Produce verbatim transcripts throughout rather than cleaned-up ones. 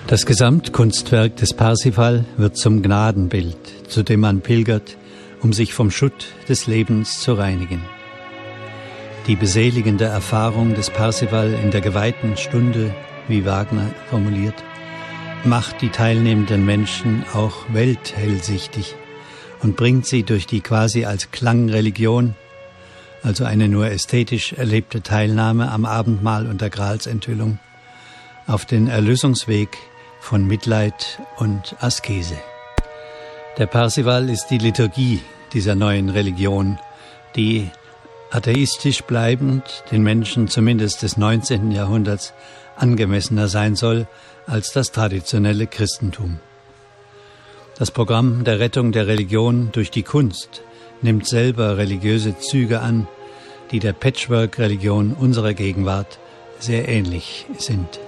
Das Gesamtkunstwerk des Parsifal wird zum Gnadenbild, zu dem man pilgert, um sich vom Schutt des Lebens zu reinigen. Die beseligende Erfahrung des Parsifal in der geweihten Stunde, wie Wagner formuliert, macht die teilnehmenden Menschen auch welthellsichtig und bringt sie durch die quasi als Klangreligion, also eine nur ästhetisch erlebte Teilnahme am Abendmahl und der Gralsenthüllung, auf den Erlösungsweg von Mitleid und Askese. Der Parsifal ist die Liturgie dieser neuen Religion, die atheistisch bleibend den Menschen zumindest des neunzehnten Jahrhunderts angemessener sein soll als das traditionelle Christentum. Das Programm der Rettung der Religion durch die Kunst nimmt selber religiöse Züge an, die der Patchwork-Religion unserer Gegenwart sehr ähnlich sind.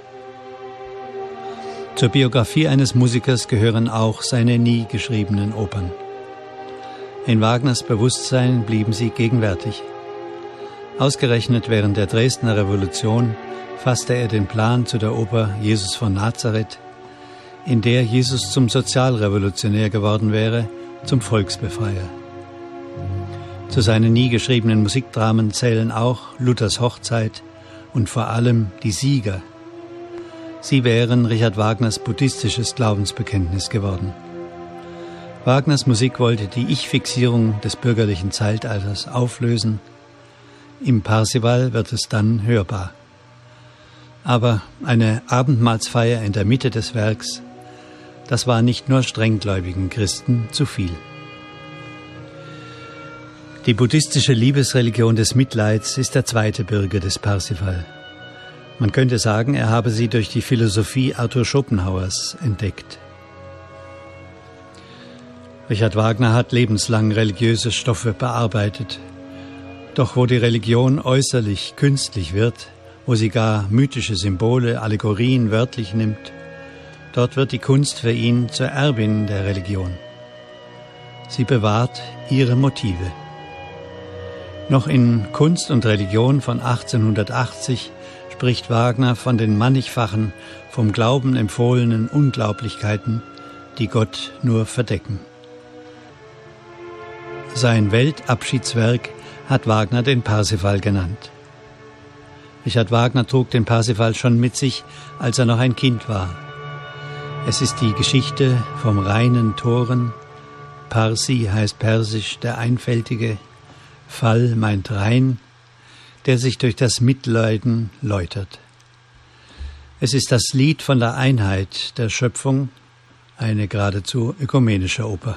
Zur Biografie eines Musikers gehören auch seine nie geschriebenen Opern. In Wagners Bewusstsein blieben sie gegenwärtig. Ausgerechnet während der Dresdner Revolution fasste er den Plan zu der Oper Jesus von Nazareth, in der Jesus zum Sozialrevolutionär geworden wäre, zum Volksbefreier. Zu seinen nie geschriebenen Musikdramen zählen auch Luthers Hochzeit und vor allem Die Sieger. Sie wären Richard Wagners buddhistisches Glaubensbekenntnis geworden. Wagners Musik wollte die Ich-Fixierung des bürgerlichen Zeitalters auflösen. Im Parsifal wird es dann hörbar. Aber eine Abendmahlsfeier in der Mitte des Werks, das war nicht nur strenggläubigen Christen zu viel. Die buddhistische Liebesreligion des Mitleids ist der zweite Bürger des Parsifal. Man könnte sagen, er habe sie durch die Philosophie Arthur Schopenhauers entdeckt. Richard Wagner hat lebenslang religiöse Stoffe bearbeitet. Doch wo die Religion äußerlich künstlich wird, wo sie gar mythische Symbole, Allegorien wörtlich nimmt, dort wird die Kunst für ihn zur Erbin der Religion. Sie bewahrt ihre Motive. Noch in Kunst und Religion von achtzehnhundertachtzig spricht Wagner von den mannigfachen, vom Glauben empfohlenen Unglaublichkeiten, die Gott nur verdecken. Sein Weltabschiedswerk hat Wagner den Parsifal genannt. Richard Wagner trug den Parsifal schon mit sich, als er noch ein Kind war. Es ist die Geschichte vom reinen Toren. Parsi heißt persisch der Einfältige, Fal meint rein, der sich durch das Mitleiden läutert. Es ist das Lied von der Einheit der Schöpfung, eine geradezu ökumenische Oper.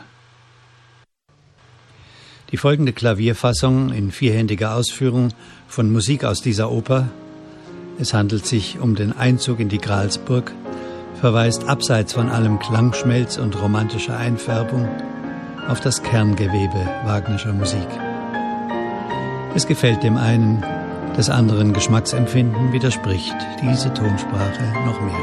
Die folgende Klavierfassung in vierhändiger Ausführung von Musik aus dieser Oper, es handelt sich um den Einzug in die Gralsburg, verweist abseits von allem Klangschmelz und romantischer Einfärbung auf das Kerngewebe Wagnerscher Musik. Es gefällt dem einen, des anderen Geschmacksempfinden widerspricht diese Tonsprache noch mehr.